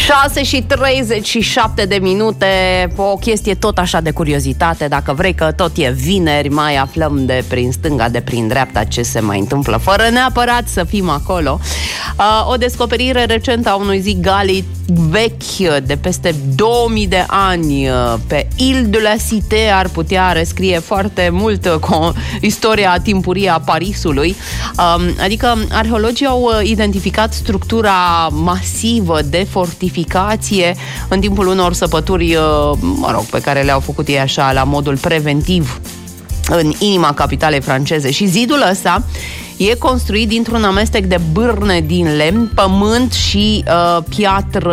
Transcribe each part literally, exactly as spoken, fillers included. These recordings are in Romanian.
șase și treizeci și șapte de minute, o chestie tot așa de curiozitate. Dacă vrei, că tot e vineri, mai aflăm de prin stânga, de prin dreapta ce se mai întâmplă, fără neapărat să fim acolo. O descoperire recentă a unui zid Gallic vechi de peste două mii de ani pe Île de la Cité ar putea rescrie foarte mult cu istoria timpurie a Parisului. Adică arheologii au identificat structura masivă de fortificație în timpul unor săpături, mă rog, pe care le-au făcut ei așa la modul preventiv în inima capitalei franceze. Și zidul ăsta e construit dintr-un amestec de bârne din lemn, pământ și uh, piatră,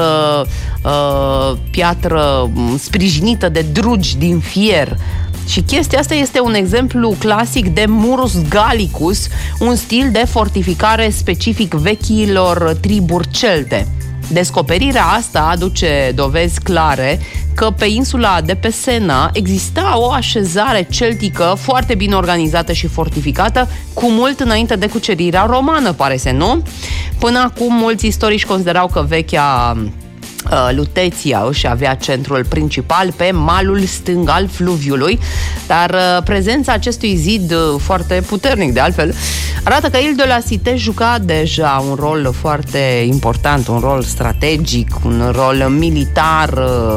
uh, piatră sprijinită de drugi din fier. Și chestia asta este un exemplu clasic de Murus Gallicus, un stil de fortificare specific vechiilor triburi celte. Descoperirea asta aduce dovezi clare că pe insula de pe Sena exista o așezare celtică foarte bine organizată și fortificată, cu mult înainte de cucerirea romană, pare să nu? Până acum, mulți istorici considerau că vechea Luteția își avea centrul principal pe malul stâng al fluviului, dar prezența acestui zid foarte puternic, de altfel, arată că Île de la Cité juca deja un rol foarte important, un rol strategic, un rol militar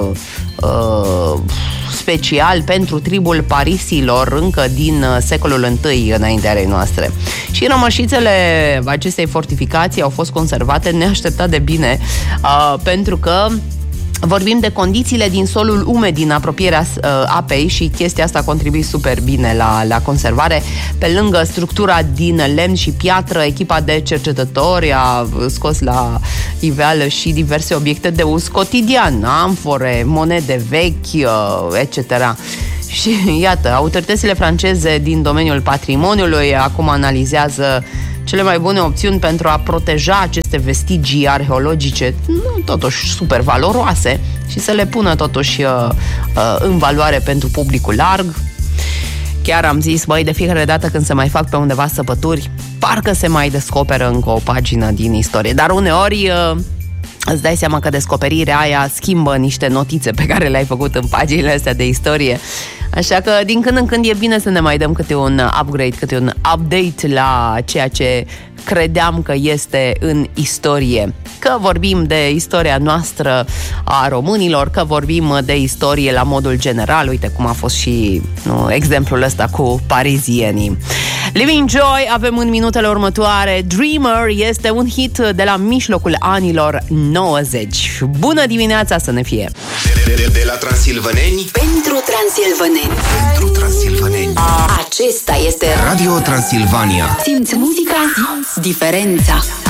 uh, special pentru tribul parisilor încă din secolul întâi înaintea erei noastre. Și rămășițele acestei fortificații au fost conservate neașteptat de bine, uh, pentru că vorbim de condițiile din solul umed din apropierea uh, apei și chestia asta contribuie super bine la, la conservare. Pe lângă structura din lemn și piatră, echipa de cercetători a scos la iveală și diverse obiecte de uz cotidian, amfore, monede vechi, uh, et cetera. Și iată, autoritățile franceze din domeniul patrimoniului acum analizează cele mai bune opțiuni pentru a proteja aceste vestigii arheologice, nu totuși super valoroase, și să le pună totuși uh, uh, în valoare pentru publicul larg. Chiar am zis, băi, de fiecare dată când se mai fac pe undeva săpături, parcă se mai descoperă încă o pagină din istorie, dar uneori uh, îți dai seama că descoperirea aia schimbă niște notițe pe care le-ai făcut în paginile astea de istorie. Așa că din când în când e bine să ne mai dăm câte un upgrade, câte un update la ceea ce credeam că este în istorie. Că vorbim de istoria noastră a românilor, că vorbim de istorie la modul general, uite cum a fost și nu, exemplul ăsta cu parizienii. Living Joy avem în minutele următoare. Dreamer este un hit de la mijlocul anilor nouăzeci. Bună dimineața să ne fie! De, de, de la transilvaneni pentru transilvaneni. Pentru transilvaneni. Acesta este Radio Transilvania. Simți muzica, simți diferența.